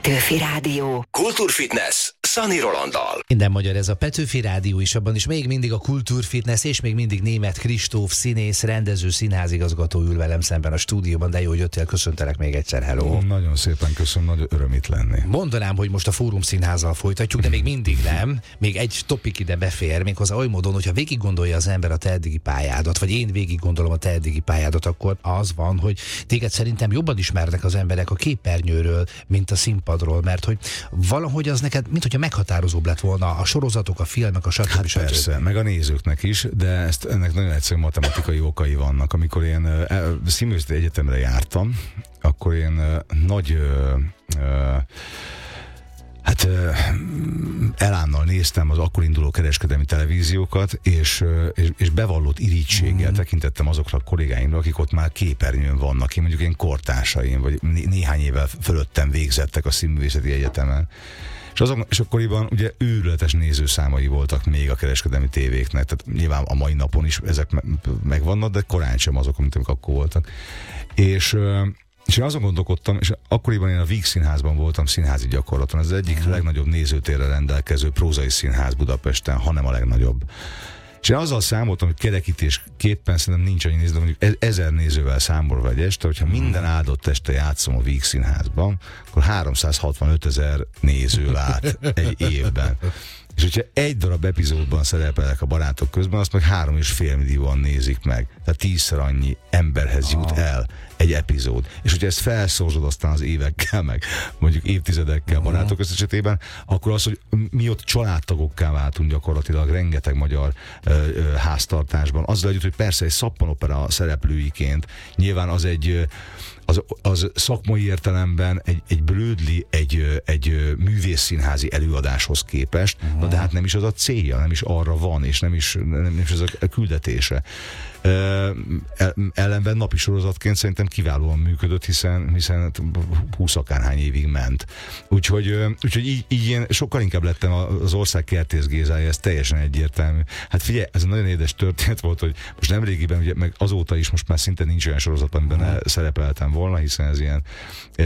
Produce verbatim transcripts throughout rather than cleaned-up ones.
Petőfi Rádió. Kultúrfitness Szani Rolanddal. Minden magyar ez a Petőfi Rádió is, abban is még mindig a Kultúrfitness, és még mindig Németh Kristóf színész, rendező, színházigazgató ül velem szemben a stúdióban, de jó, hogy jöttél, köszöntelek még egyszer, hello. Nagyon szépen köszönöm, nagy öröm itt lenni. Mondanám, hogy most a Fórum Színházzal folytatjuk, de még mindig nem. Még egy topik ide befér, méghozzá oly módon, hogyha végig gondolja az ember a te eddigi pályádat, vagy én végig gondolom a te eddigi pályádat, akkor az van, hogy téged szerintem jobban ismernek az emberek a képernyőről, mint a színpadról, mert hogy valahogy az neked, mint hogyha meghatározóbb lett volna a sorozatok, a filmek, a stb. Hát persze, meg a nézőknek is, de ezt, ennek nagyon egyszerű matematikai okai vannak. Amikor én uh, Színművészeti Egyetemre jártam, akkor én uh, nagy uh, uh, hát uh, elánnal néztem az akkor induló kereskedelmi televíziókat, és, uh, és, és bevallott irítséggel mm. tekintettem azokra a kollégáimra, akik ott már képernyőn vannak. Én mondjuk én kortársaim, vagy né- néhány évvel fölöttem végzettek a Színművészeti Egyetemen. És, azok, és akkoriban ugye őrületes nézőszámai voltak még a kereskedelmi tévéknek, tehát nyilván a mai napon is ezek megvannak, de korán sem azok, mint amik akkor voltak. És, és én azon gondolkodtam, és akkoriban én a Víg Színházban voltam színházi gyakorlaton, ez az egyik mm. legnagyobb nézőtérrel rendelkező prózai színház Budapesten, hanem a legnagyobb. És én azzal számoltam, hogy kerekítésképpen szerintem nincs annyi néző, de mondjuk ezer nézővel számolva egy este, hogyha minden áldott este játszom a Víg Színházban, akkor háromszázhatvanöt ezer néző lát egy évben. És hogyha egy darab epizódban szerepelek a barátok közben, azt meg három és fél millióan nézik meg. Tehát tízszer annyi emberhez jut el egy epizód. És hogyha ezt felszorzod aztán az évekkel, meg mondjuk évtizedekkel a barátok esetében, akkor az, hogy mi ott családtagokká váltunk gyakorlatilag rengeteg magyar ö, ö, háztartásban. Azzal együtt, hogy persze egy szappanopera szereplőiként nyilván az egy Az, az szakmai értelemben egy, egy brődli, egy, egy művészszínházi előadáshoz képest, uh-huh. de hát nem is az a célja, nem is arra van, és nem is, nem is az a küldetése. Ellenben napi sorozatként szerintem kiválóan működött, hiszen, hiszen húsz akárhány évig ment. Úgyhogy, úgyhogy így, így én sokkal inkább lettem az ország Kertész Gézája, ez teljesen egyértelmű. Hát figyelj, ez egy nagyon édes történet volt, hogy most nemrégiben, ugye, meg azóta is most már szinte nincs olyan sorozat, amiben uh-huh. szerepeltem volna, hiszen ez ilyen e,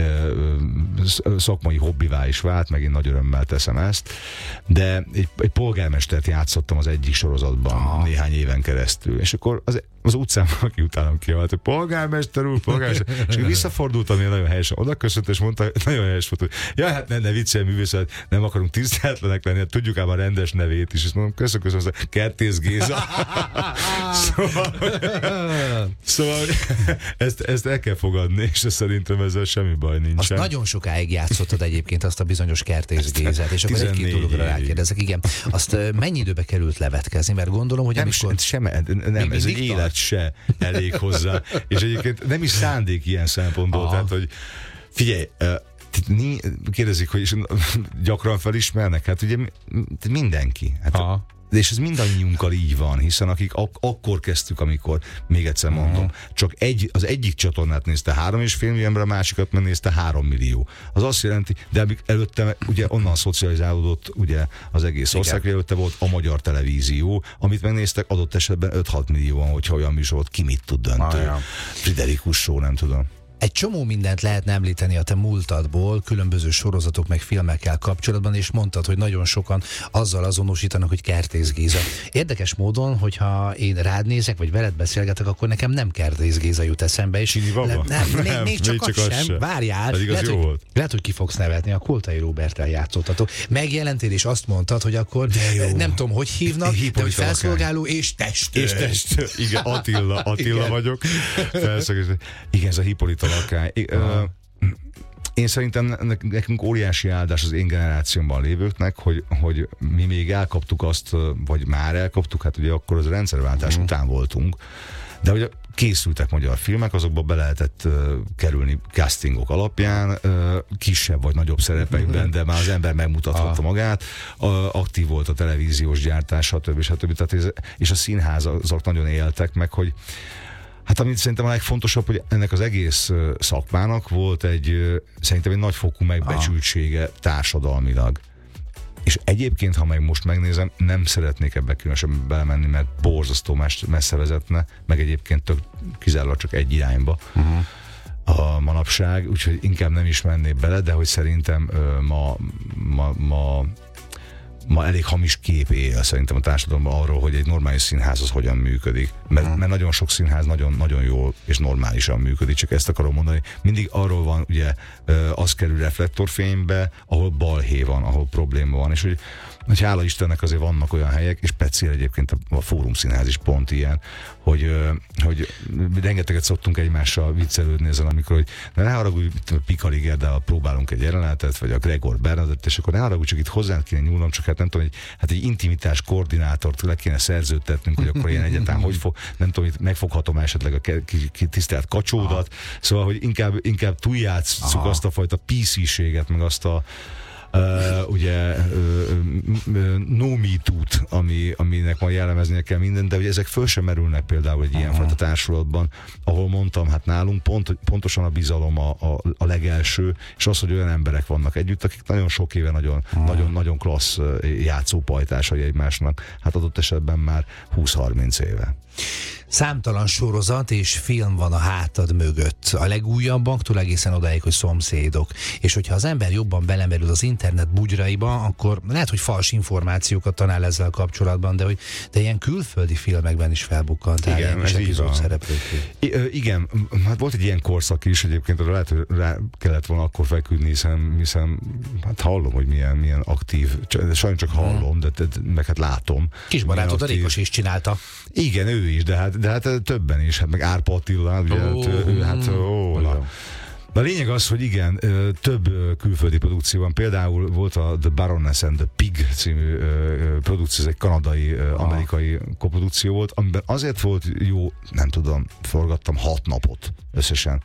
szakmai hobbivá is vált, meg én nagy örömmel teszem ezt, de egy, egy polgármestert játszottam az egyik sorozatban uh-huh. néhány éven keresztül, és akkor az az utcán aki utánam kiabált, hogy polgármester úr, polgármester, és visszafordultam, én nagyon helyesen oda köszönt, és mondta, nagyon helyes volt, hogy jaj, hát ne, ne viccelj, művészet, nem akarunk tiszteletlenek lenni, hát tudjuk ám a rendes nevét is, és mondom, köszönöm, köszönöm, Kertész Géza. szóval, szóval ezt, ezt el kell fogadni, és szerintem ezzel semmi baj nincsen. Azt nagyon sokáig játszottad egyébként azt a bizonyos Kertész Gézát, és akkor egy-két dologra rákérdezek. Igen, azt mennyi időbe került levetkezni, mert gondolom, hogy nem, amikor... Sem, nem, ez egy élet se elég hozzá. És egyébként nem is szándék ilyen szempontból. Aha. Tehát, hogy figyelj, kérdezik, hogy gyakran felismernek, hát ugye mindenki. Hát, és ez mindannyiunkkal így van, hiszen akik ak- akkor kezdtük, amikor, még egyszer mondom, uh-huh. csak egy, az egyik csatornát nézte három és fél millió ember, a másikat meg nézte három millió. Az azt jelenti, de előtte ugye onnan szocializálódott ugye az egész ország, előtte volt a magyar televízió, amit megnéztek adott esetben öt-hat millióan, hogyha olyan műsor volt, ki mit tud döntő. Ah, ja. Friderikus Show, nem tudom. Egy csomó mindent lehetne említeni a te múltadból, különböző sorozatok meg filmekkel kapcsolatban, és mondtad, hogy nagyon sokan azzal azonosítanak, hogy Kertész Géza. Érdekes módon, hogyha én rád nézek, vagy veled beszélgetek, akkor nekem nem Kertész Géza jut eszembe. És Csini Baba? Nem, nem, még, még csak, csak az, az sem. sem. Várjál. Lehet hogy, lehet, hogy ki fogsz nevetni. A Koltai Róberttel játszottatok. Megjelentél, és azt mondtad, hogy akkor nem tudom, hogy hívnak, de hogy felszolgáló és testőr. És testőr. Igen, Attila, Attila Igen. vagyok. Felszolgáló. Igen, ez a Hippolyta lakály. Uh, én szerintem nekünk óriási áldás az én generációmban lévőknek, hogy, hogy mi még elkaptuk azt, vagy már elkaptuk, hát ugye akkor az rendszerváltás mm. után voltunk, de ugye készültek magyar filmek, azokba be lehetett uh, kerülni castingok alapján, uh, kisebb vagy nagyobb szerepekben, de már az ember megmutathatta magát, uh, aktív volt a televíziós gyártás, stb. stb. Tehát ez, és a színházak nagyon éltek meg, hogy hát amit szerintem a legfontosabb, hogy ennek az egész szakmának volt egy, szerintem egy nagyfokú megbecsültsége Aha. társadalmilag. És egyébként, ha meg most megnézem, nem szeretnék ebbe különösen belemenni, mert borzasztó messze vezetne, meg egyébként tök kizárólag csak egy irányba. Uh-huh. a manapság, úgyhogy inkább nem is mennék bele, de hogy szerintem ö, ma, ma, ma ma elég hamis kép él szerintem a társadalomban arról, hogy egy normális színház az hogyan működik. Mert, mert nagyon sok színház nagyon, nagyon jól és normálisan működik, csak ezt akarom mondani. Mindig arról van, ugye, az kerül reflektorfénybe, ahol balhé van, ahol probléma van, és hogy, hogy hála Istennek azért vannak olyan helyek, és speciál egyébként a Fórum Színház is pont ilyen, hogy, hogy rengeteget szoktunk egymással viccelődni ezen, amikor, hogy ne haragudj, Pikali Gerdállal próbálunk egy jelenetet, vagy a Gregor Bernadett, és akkor ne haragudj, csak itt hozzánk kéne nyúlnom, csak hát nem tudom, hogy hát egy intimitás koordinátort le kéne szerződtetnünk, hogy akkor ilyen egyáltalán hogy fog, nem tudom, hogy megfoghatom esetleg a tisztelt kacsódat, szóval, hogy inkább, inkább túljátsszuk azt a fajta pé cé-séget, meg azt a Uh, ugye uh, uh, no me too-t, ami, aminek ma jellemeznie kell minden, de ugye ezek föl sem merülnek például egy ilyenfajta társulatban, ahol mondtam, hát nálunk pont, pontosan a bizalom a, a, a legelső, és az, hogy olyan emberek vannak együtt, akik nagyon sok éve nagyon, nagyon, nagyon klassz játszópajtásai egymásnak, hát adott esetben már húsz-harminc éve. Számtalan sorozat és film van a hátad mögött. A legújabbaktól egészen odáig, hogy Szomszédok. És hogyha az ember jobban belemerül az internet bugyraiba, akkor lehet, hogy fals információkat talál ezzel kapcsolatban, de hogy de ilyen külföldi filmekben is felbukkantál. Igen, ez így van. I- igen, hát volt egy ilyen korszak is, egyébként arra lehet, hogy rá kellett volna akkor feküdni, hiszen, hiszen hát hallom, hogy milyen, milyen aktív, sajnos csak hallom, de, de meg hát látom. Kisbarátod a Rékos is csinálta. Igen, ő is, de hát, de hát többen is, hát meg Árpa Attila, ugye, oh, ő, hát ó, na. A lényeg az, hogy igen, több külföldi produkció van. Például volt a The Baroness and the Pig című produkció, ez egy kanadai-amerikai koprodukció volt, amiben azért volt jó, nem tudom, forgattam hat napot összesen.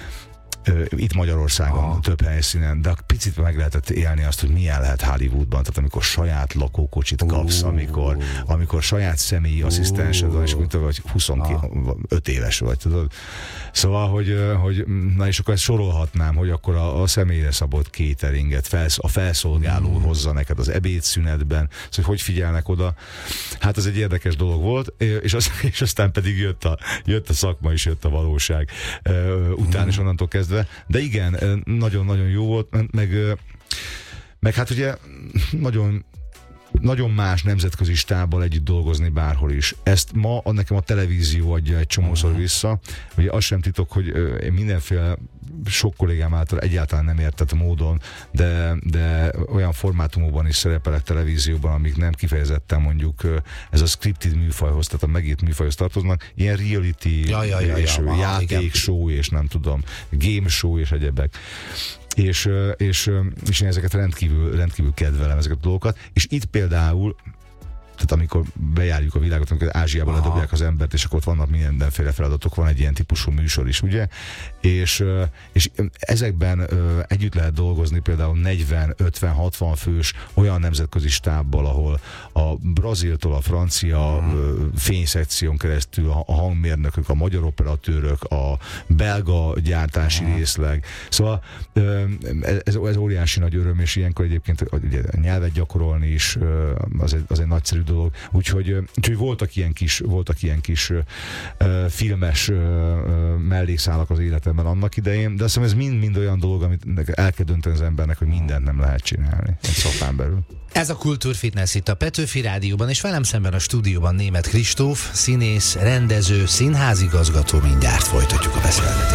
Itt Magyarországon, aha, több helyszínen, de picit meg lehetett élni azt, hogy milyen lehet Hollywoodban, tehát amikor saját lakókocsit kapsz, uh, amikor, amikor saját személyi uh, asszisztensed van, és mint vagy huszonöt éves vagy, tudod. Szóval, hogy, hogy na és akkor ezt sorolhatnám, hogy akkor a, a személyre szabott cateringet, felsz, a felszolgáló uh, hozza neked az ebédszünetben, szóval hogy hogy figyelnek oda. Hát ez egy érdekes dolog volt, és, az, és aztán pedig jött a, jött a szakma, és jött a valóság után, és onnantól kezdve. De igen, nagyon-nagyon jó volt, meg, meg hát ugye nagyon, nagyon más nemzetközi stábbal együtt dolgozni bárhol is. Ezt ma nekem a televízió adja egy csomószor vissza. Ugye az sem titok, hogy én mindenféle sok kollégám által egyáltalán nem értett módon, de, de olyan formátumokban is szerepelek televízióban, amik nem kifejezetten mondjuk ez a scripted műfajhoz, tehát a megírt műfajhoz tartoznak, ilyen reality ja, ja, ja, és ja, játékshow, és nem tudom, game show és egyebek. És, és, és én ezeket rendkívül, rendkívül kedvelem, ezeket a dolgokat, és itt például tehát amikor bejárjuk a világot, amikor Ázsiában ledobják az embert, és akkor ott vannak mindenféle feladatok, van egy ilyen típusú műsor is, ugye? És, és ezekben együtt lehet dolgozni például negyven, ötven, hatvan fős olyan nemzetközi stábbal, ahol a braziltól a francia hmm. fényszekción keresztül a hangmérnökök, a magyar operatőrök, a belga gyártási hmm. részleg. Szóval ez, ez óriási nagy öröm, és ilyenkor egyébként ugye, nyelvet gyakorolni is az egy, az egy nagyszerű dolog. Úgyhogy, úgyhogy voltak ilyen kis, voltak ilyen kis uh, filmes uh, mellékszálak az életemben annak idején, de azt hiszem ez mind-mind olyan dolog, amit el kell dönteni az embernek, hogy mindent nem lehet csinálni egy szakmán belül. Ez a Kultúrfitness itt a Petőfi Rádióban, és velem szemben a stúdióban Németh Kristóf, színész, rendező, színházigazgató. Mindjárt folytatjuk a beszélgetést.